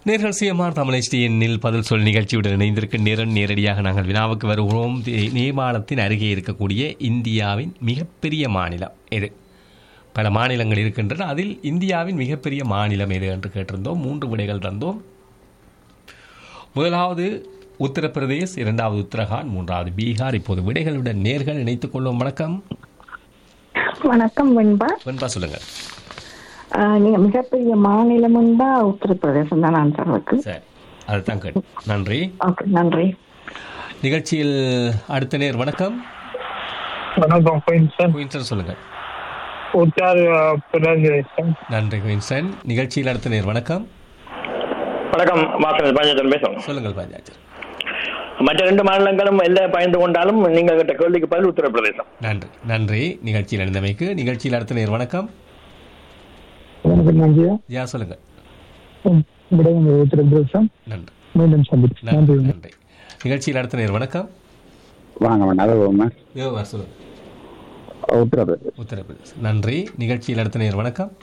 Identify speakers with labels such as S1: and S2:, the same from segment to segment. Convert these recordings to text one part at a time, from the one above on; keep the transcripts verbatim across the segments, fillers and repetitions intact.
S1: நேர்கள் சிஎம்ஆர் தமிழ் எஸ்டிஎன்னில் பதில் சொல் நிகழ்ச்சியுடன் இணைந்திருக்க நேரம் நேரடியாக நாங்கள் வினாவுக்கு வருகிறோம். நேபாளத்தின் அருகே இருக்கக்கூடிய இந்தியாவின் மிகப்பெரிய மாநிலம் எது? பல மாநிலங்கள் இருக்கின்றன, அதில் இந்தியாவின் மிகப்பெரிய மாநிலம் எது என்று கேட்டிருந்தோம். மூன்று விடைகள் தந்தோம். முதலாவது உத்தரப்பிரதேஷ், இரண்டாவது உத்தரகாண்ட், மூன்றாவது பீகார். இப்போது விடைகளுடன் நேர்கள் இணைத்துக் கொள்வோம். வணக்கம்.
S2: வணக்கம் வெண்பா.
S1: வெண்பா சொல்லுங்கள்.
S2: நீங்க மிகப்பெரிய மாநிலம் உத்தரப்பிரதேசம் தான் ஆன்சர் இருக்கு.
S1: சரி, அதுதான் கேட்டு. நன்றி.
S2: ஓகே, நன்றி.
S1: நிகழ்ச்சியில் அடுத்த நேர். வணக்கம்.
S3: வணக்கம் குயின்சன்.
S1: குயின்சன் சொல்லுங்கள்.
S3: உத்தரப்பிரதேசம்.
S1: நன்றி குயின்சன். நிகழ்ச்சியில் அடுத்த நேர். வணக்கம்.
S4: வணக்கம், வாசல் பாஞ்சாச்சன் பேசுவோம்.
S1: சொல்லுங்கள் பாஞ்சாச்சன்.
S4: மற்ற ரெண்டு மாநிலங்களும் எல்லாம் பயந்து கொண்டாலும் நீங்கள் கேட்ட கேள்விக்கு பதில் உத்தரப்பிரதேசம்.
S1: நன்றி நன்றி நிகழ்ச்சியில் இணைந்தமைக்கு. நிகழ்ச்சியில் அடுத்த நேர். வணக்கம். யா சொல்லுங்கள்.
S3: உத்தரப்பிரதேசம்.
S1: நன்றி.
S3: மீண்டும் சந்திப்பு.
S1: நன்றி நன்றி. நிகழ்ச்சியில் அடுத்த நேர். வணக்கம்.
S5: வாங்க சொல்லுங்க.
S1: உத்தரப்பிரதேசம். உத்தரப்பிரதேசம். நன்றி. நிகழ்ச்சியில் அடுத்த நேர். வணக்கம்.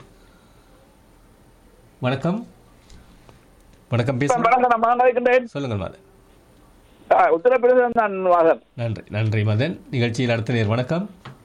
S1: வணக்கம். வணக்கம். பேசுங்க. சொல்லுங்கள் மதன்.
S4: உத்தரப்பிரதேசம் தான் வாசன்.
S1: நன்றி நன்றி மதன். நிகழ்ச்சியில் அடுத்த நேர். வணக்கம்.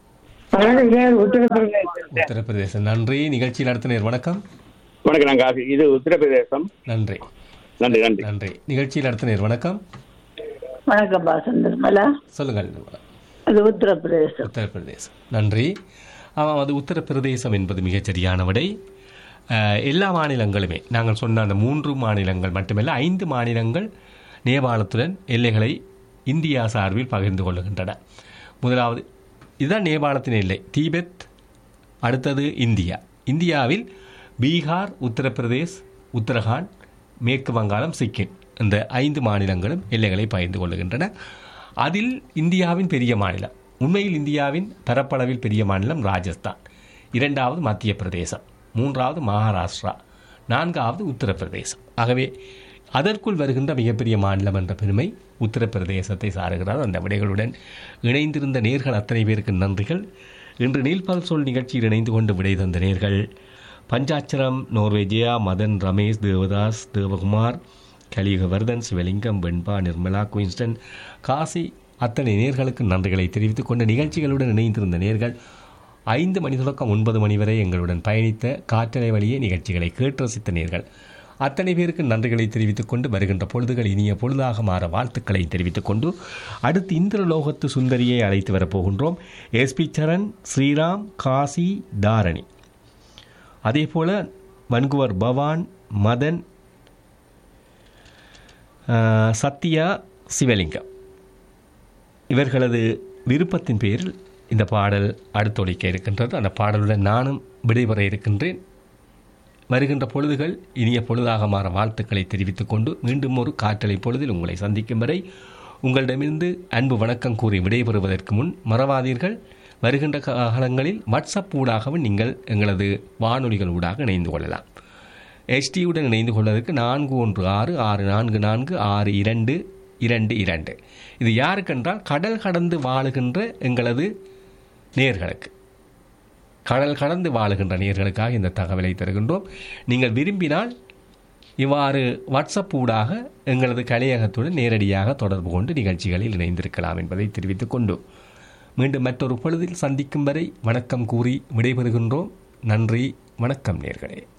S1: உத்தரப்பிரதேசம். நன்றி. நிகழ்ச்சியில் அடுத்த நேர். வணக்கம்.
S4: வணக்கம். நாங்க இது உத்தரப்பிரதேசம்.
S1: நன்றி
S4: நன்றி நன்றி
S1: நன்றி. நிகழ்ச்சியில் அடுத்த நேர். வணக்கம்.
S2: வணக்கம் பாசந்தர்மலா.
S1: சொல்லுங்கள்.
S2: அது உத்தரப்பிரதேசம்.
S1: உத்தரப்பிரதேசம். நன்றி. ஆமாம், அது உத்தரப்பிரதேசம் என்பது மிகச் சரியான விடை. எல்லா மாநிலங்களுமே நாங்கள் சொன்ன அந்த மூன்று மாநிலங்கள் மட்டுமல்ல, ஐந்து மாநிலங்கள் நேபாளத்துடன் எல்லைகளை இந்தியா சார்பில் பகிர்ந்து கொள்ளுகின்றன. முதலாவது இதுதான் நேபாளத்தின் எல்லை, தீபெத். அடுத்தது இந்தியா. இந்தியாவில் பீகார், உத்தரப்பிரதேஷ், உத்தரகாண்ட், மேற்கு வங்காளம், சிக்கிம் இந்த ஐந்து மாநிலங்களும் எல்லைகளை பகிர்ந்து கொள்ளுகின்றன. அதில் இந்தியாவின் பெரிய மாநிலம், உண்மையில் இந்தியாவின் பரப்பளவில் பெரிய மாநிலம் ராஜஸ்தான், இரண்டாவது மத்திய பிரதேசம், மூன்றாவது மகாராஷ்டிரா, நான்காவது உத்தரப்பிரதேசம். ஆகவே அதற்குள் வருகின்ற மிகப்பெரிய மாநிலம் என்ற பெருமை உத்தரப்பிரதேசத்தை சாருகிறார். அந்த விடைகளுடன் இணைந்திருந்த நேர்கள் அத்தனை பேருக்கு நன்றிகள். இன்று நீல்பல் சொல் நிகழ்ச்சியில் இணைந்து கொண்டு விடை தந்த நேர்கள் பஞ்சாட்சரம், நோர்வேஜியா, மதன், ரமேஷ், தேவதாஸ், தேவகுமார், கலியுகவர்தன், சிவலிங்கம், வெண்பா, நிர்மலா, குயின்ஸ்டன், காசி அத்தனை நேர்களுக்கு நன்றிகளை தெரிவித்துக் கொண்டு நிகழ்ச்சிகளுடன் இணைந்திருந்த நேர்கள் ஐந்து மணி தொடக்கம் ஒன்பது மணி வரை எங்களுடன் பயணித்த காற்றலை வழியே நிகழ்ச்சிகளை கேட்டு ரசித்த நேர்கள் அத்தனை பேருக்கு நன்றிகளை தெரிவித்துக் கொண்டு வருகின்ற பொழுதுகள் இனிய பொழுதாக மாற வாழ்த்துக்களை தெரிவித்துக் கொண்டு அடுத்து இந்திரலோகத்து சுந்தரியை அழைத்து வரப்போகின்றோம். எஸ்பி சரண், ஸ்ரீராம், காசி, தாரணி, அதே போல வன்குவர் பவான், மதன், சத்யா, சிவலிங்கம் இவர்களது விருப்பத்தின் பேரில் இந்த பாடல் அடுத்தொழிக்க இருக்கின்றது. அந்த பாடலுடன் நானும் விடைபெற இருக்கின்றேன். வருகின்ற பொழுதுகள் இனிய பொழுதாக மாற வாழ்த்துக்களை தெரிவித்துக் கொண்டு மீண்டும் ஒரு காற்றலை பொழுதில் உங்களை சந்திக்கும் வரை உங்களிடமிருந்து அன்பு வணக்கம் கூறி விடைபெறுவதற்கு முன் மறவாதீர்கள், வருகின்ற காலங்களில் வாட்ஸ்அப் ஊடாகவும் நீங்கள் எங்களது வானொலிகள் ஊடாக இணைந்து கொள்ளலாம். எஸ்டியுடன் இணைந்து கொள்வதற்கு நான்கு ஒன்று ஆறு ஆறு நான்கு நான்கு ஆறு இரண்டு இரண்டு இரண்டு. இது யாருக்கென்றால் கடல் கடந்து வாழுகின்ற எங்களது நேர்களுக்கு, கடல் கடந்து வாழுகின்ற நேர்களுக்காக இந்த தகவலை தருகின்றோம். நீங்கள் விரும்பினால் இவ்வாறு வாட்ஸ்அப் ஊடாக எங்களது கலையகத்துடன் நேரடியாக தொடர்பு கொண்டு நிகழ்ச்சிகளில் இணைந்திருக்கலாம் என்பதை தெரிவித்துக் கொண்டு மீண்டும் மற்றொரு பொழுதில் சந்திக்கும் வரை வணக்கம் கூறி விடைபெறுகின்றோம். நன்றி, வணக்கம் நேர்களே.